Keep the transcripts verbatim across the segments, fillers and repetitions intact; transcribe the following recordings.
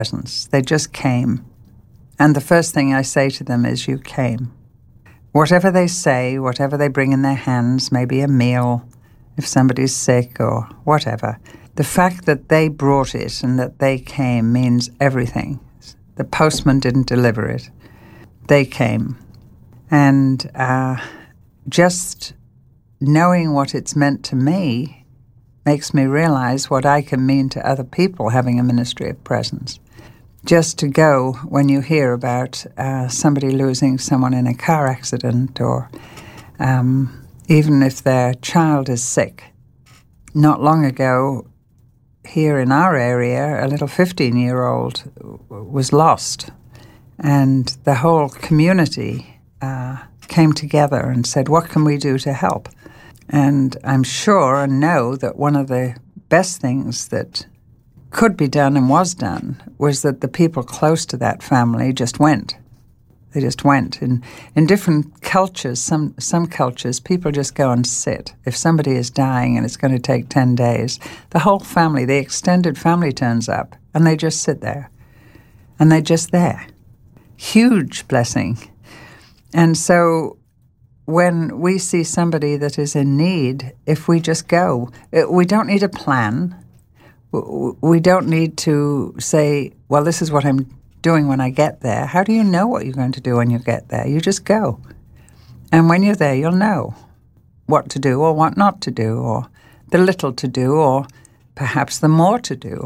presence. They just came. And the first thing I say to them is, you came. Whatever they say, whatever they bring in their hands, maybe a meal, if somebody's sick or whatever, the fact that they brought it and that they came means everything. The postman didn't deliver it. They came. And uh, just knowing what it's meant to me makes me realize what I can mean to other people having a ministry of presence. Just to go when you hear about uh, somebody losing someone in a car accident, or um, even if their child is sick. Not long ago, here in our area, a little fifteen-year-old was lost, and the whole community uh, came together and said, what can we do to help? And I'm sure and know that one of the best things that could be done and was done was that the people close to that family just went. They just went. In, in different cultures, some, some cultures, people just go and sit. If somebody is dying and it's going to take ten days, the whole family, the extended family turns up and they just sit there. And they're just there. Huge blessing. And so when we see somebody that is in need, if we just go, we don't need a plan. We don't need to say, well, this is what I'm doing when I get there. How do you know what you're going to do when you get there? You just go. And when you're there, you'll know what to do or what not to do, or the little to do, or perhaps the more to do.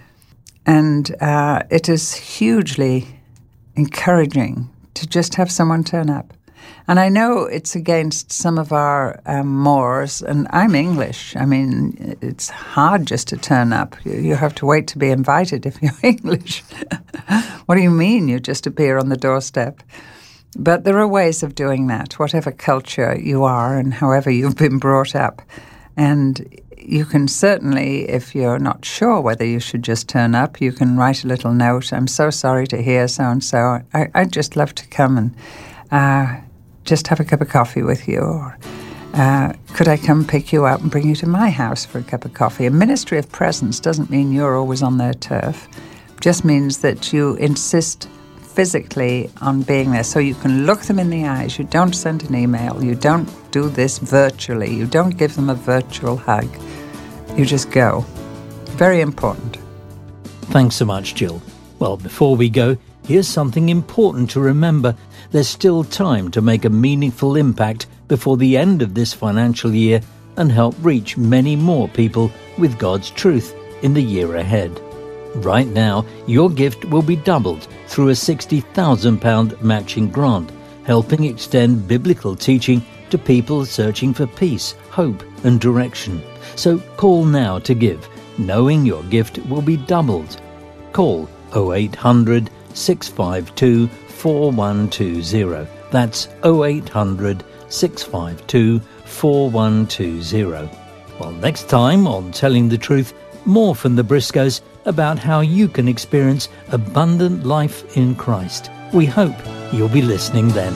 And uh, it is hugely encouraging to just have someone turn up. And I know it's against some of our um, mores, and I'm English. I mean, it's hard just to turn up. You, you have to wait to be invited if you're English. What do you mean you just appear on the doorstep? But there are ways of doing that, whatever culture you are and however you've been brought up. And you can certainly, if you're not sure whether you should just turn up, you can write a little note. I'm so sorry to hear so-and-so. I, I'd just love to come and uh, just have a cup of coffee with you. Or uh, could I come pick you up and bring you to my house for a cup of coffee? A ministry of presence doesn't mean you're always on their turf. It just means that you insist physically on being there, so you can look them in the eyes. You don't send an email. You don't do this virtually. You don't give them a virtual hug. You just go. Very important. Thanks so much, Jill. Well, before we go, here's something important to remember. There's still time to make a meaningful impact before the end of this financial year and help reach many more people with God's truth in the year ahead. Right now, your gift will be doubled through a sixty thousand pounds matching grant, helping extend biblical teaching to people searching for peace, hope and direction. So call now to give, knowing your gift will be doubled. Call oh eight hundred, six five two, four one two zero. That's oh eight hundred, six five two, four one two zero. Well, next time on Telling the Truth, more from the Briscoes about how you can experience abundant life in Christ. We hope you'll be listening then.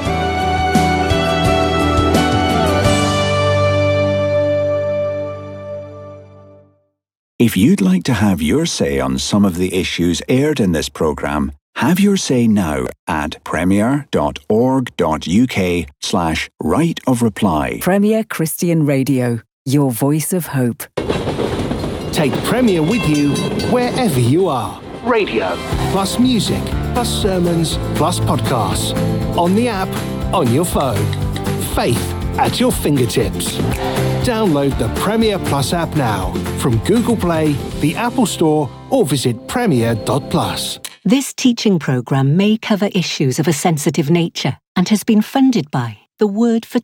If you'd like to have your say on some of the issues aired in this programme, have your say now at premier.org.uk slash right of reply. Premier Christian Radio, your voice of hope. Take Premier with you wherever you are. Radio, plus music, plus sermons, plus podcasts. On the app, on your phone. Faith at your fingertips. Download the Premier Plus app now from Google Play, the Apple Store, or visit premier dot plus. This teaching programme may cover issues of a sensitive nature and has been funded by the Word for